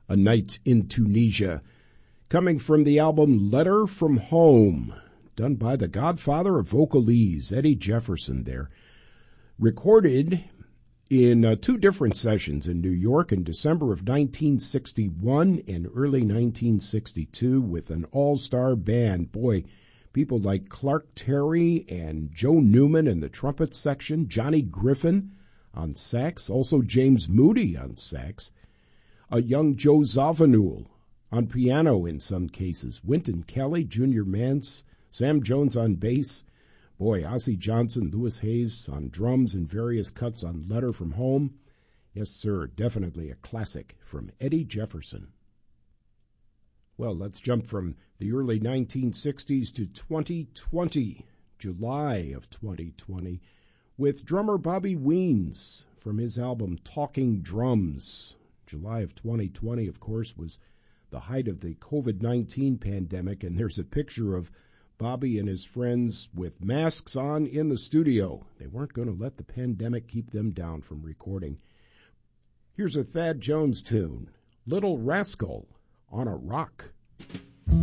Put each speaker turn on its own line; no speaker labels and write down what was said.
A Night in Tunisia, coming from the album Letter from Home, done by the godfather of vocalese, Eddie Jefferson there. Recorded in two different sessions in New York in December of 1961 and early 1962 with an all-star band. Boy, people like Clark Terry and Joe Newman in the trumpet section, Johnny Griffin on sax, also James Moody on sax, a young Joe Zawinul on piano in some cases, Wynton Kelly, Junior Mance, Sam Jones on bass, boy, Ozzie Johnson, Louis Hayes on drums and various cuts on Letter from Home. Yes, sir, definitely a classic from Eddie Jefferson. Well, let's jump from the early 1960s to 2020, July of 2020, with drummer Bobby Weens from his album Talking Drums. July of 2020, of course, was the height of the COVID-19 pandemic, and there's a picture of Bobby and his friends with masks on in the studio. They weren't going to let the pandemic keep them down from recording. Here's a Thad Jones tune, Little Rascal on a Rock.